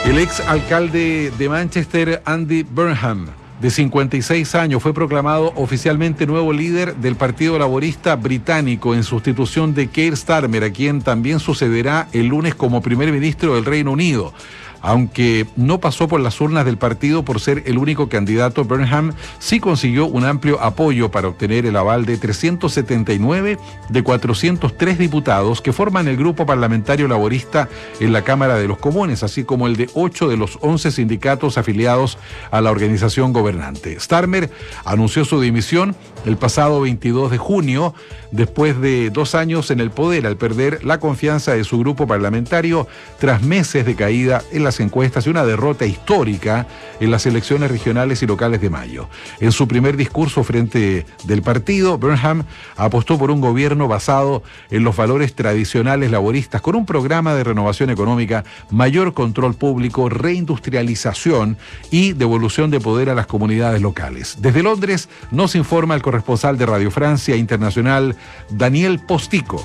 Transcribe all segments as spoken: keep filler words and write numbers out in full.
El ex alcalde de Manchester, Andy Burnham, de cincuenta y seis años, fue proclamado oficialmente nuevo líder del Partido Laborista Británico en sustitución de Keir Starmer, a quien también sucederá el lunes como primer ministro del Reino Unido. Aunque no pasó por las urnas del partido por ser el único candidato, Burnham sí consiguió un amplio apoyo para obtener el aval de trescientos setenta y nueve de cuatrocientos tres diputados que forman el grupo parlamentario laborista en la Cámara de los Comunes, así como el de ocho de los once sindicatos afiliados a la organización gobernante. Starmer anunció su dimisión el pasado veintidós de junio, después de dos años en el poder, al perder la confianza de su grupo parlamentario tras meses de caída en las encuestas y una derrota histórica en las elecciones regionales y locales de mayo. En su primer discurso frente del partido, Burnham apostó por un gobierno basado en los valores tradicionales laboristas, con un programa de renovación económica, mayor control público, reindustrialización y devolución de poder a las comunidades locales. Desde Londres nos informa el corresponsal de Radio Francia Internacional, Daniel Postico.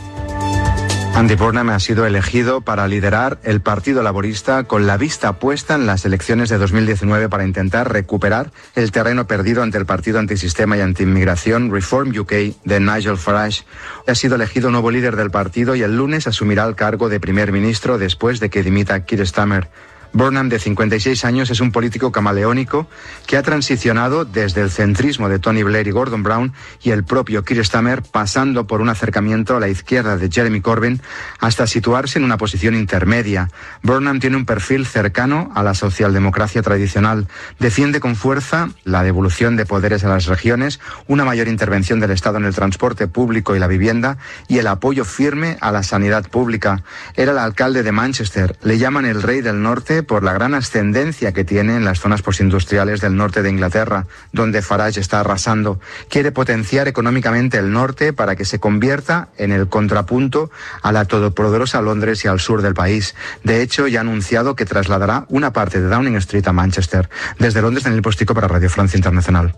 Andy Burnham ha sido elegido para liderar el Partido Laborista con la vista puesta en las elecciones de dos mil diecinueve para intentar recuperar el terreno perdido ante el partido antisistema y antiinmigración Reform U K de Nigel Farage. Ha sido elegido nuevo líder del partido y el lunes asumirá el cargo de primer ministro después de que dimita Keir Starmer. Burnham, de cincuenta y seis años, es un político camaleónico que ha transicionado desde el centrismo de Tony Blair y Gordon Brown y el propio Keir Starmer, pasando por un acercamiento a la izquierda de Jeremy Corbyn hasta situarse en una posición intermedia. Burnham tiene un perfil cercano a la socialdemocracia tradicional. Defiende con fuerza la devolución de poderes a las regiones, una mayor intervención del Estado en el transporte público y la vivienda y el apoyo firme a la sanidad pública. Era el alcalde de Manchester. Le llaman el Rey del Norte por la gran ascendencia que tiene en las zonas postindustriales del norte de Inglaterra, donde Farage está arrasando. Quiere potenciar económicamente el norte para que se convierta en el contrapunto a la todopoderosa Londres y al sur del país. De hecho, ya ha anunciado que trasladará una parte de Downing Street a Manchester. Desde Londres, Daniel Postico para Radio Francia Internacional.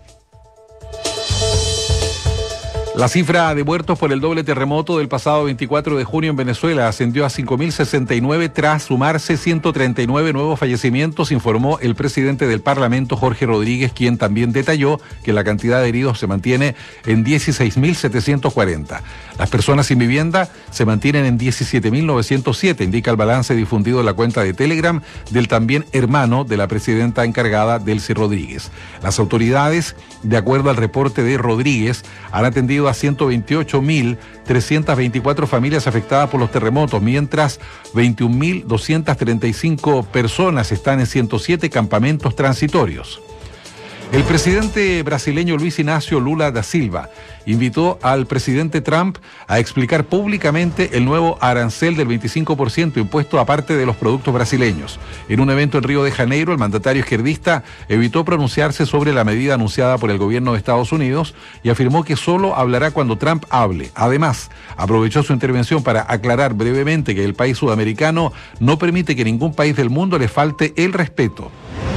La cifra de muertos por el doble terremoto del pasado veinticuatro de junio en Venezuela ascendió a cinco mil sesenta y nueve tras sumarse ciento treinta y nueve nuevos fallecimientos, informó el presidente del Parlamento, Jorge Rodríguez, quien también detalló que la cantidad de heridos se mantiene en dieciséis mil setecientos cuarenta. Las personas sin vivienda se mantienen en diecisiete mil novecientos siete, indica el balance difundido en la cuenta de Telegram del también hermano de la presidenta encargada, Delcy Rodríguez. Las autoridades, de acuerdo al reporte de Rodríguez, han atendido a ciento veintiocho mil trescientas veinticuatro familias afectadas por los terremotos, mientras veintiún mil doscientas treinta y cinco personas están en ciento siete campamentos transitorios. El presidente brasileño Luis Inácio Lula da Silva invitó al presidente Trump a explicar públicamente el nuevo arancel del veinticinco por ciento impuesto aparte de los productos brasileños. En un evento en Río de Janeiro, el mandatario izquierdista evitó pronunciarse sobre la medida anunciada por el gobierno de Estados Unidos y afirmó que solo hablará cuando Trump hable. Además, aprovechó su intervención para aclarar brevemente que el país sudamericano no permite que ningún país del mundo le falte el respeto.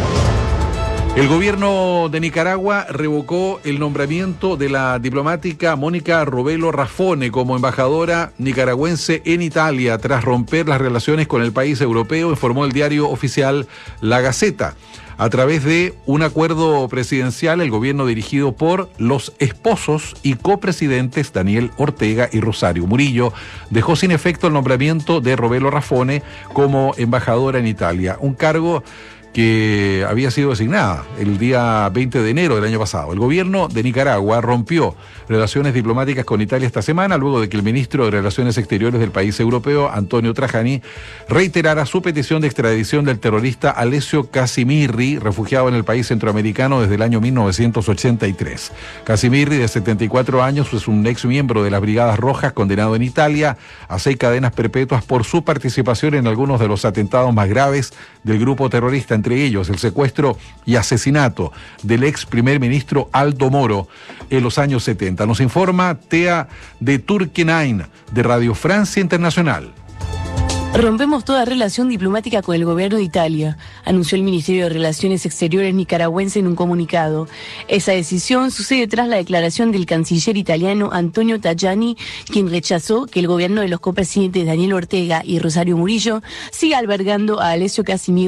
El gobierno de Nicaragua revocó el nombramiento de la diplomática Mónica Robelo Rafone como embajadora nicaragüense en Italia tras romper las relaciones con el país europeo, informó el diario oficial La Gaceta. A través de un acuerdo presidencial, el gobierno dirigido por los esposos y copresidentes Daniel Ortega y Rosario Murillo dejó sin efecto el nombramiento de Robelo Rafone como embajadora en Italia, un cargo que había sido designada el día veinte de enero del año pasado. El gobierno de Nicaragua rompió relaciones diplomáticas con Italia esta semana, luego de que el ministro de Relaciones Exteriores del país europeo, Antonio Tajani, reiterara su petición de extradición del terrorista Alessio Casimirri, refugiado en el país centroamericano desde el año mil novecientos ochenta y tres. Casimirri, de setenta y cuatro años, es un ex miembro de las Brigadas Rojas, condenado en Italia a seis cadenas perpetuas por su participación en algunos de los atentados más graves del grupo terrorista, entre ellos el secuestro y asesinato del ex primer ministro Aldo Moro en los años setenta. Nos informa Tea de Turquenain, de Radio Francia Internacional. Rompemos toda relación diplomática con el gobierno de Italia, anunció el Ministerio de Relaciones Exteriores nicaragüense en un comunicado. Esa decisión sucede tras la declaración del canciller italiano Antonio Tajani, quien rechazó que el gobierno de los copresidentes Daniel Ortega y Rosario Murillo siga albergando a Alessio Casimirri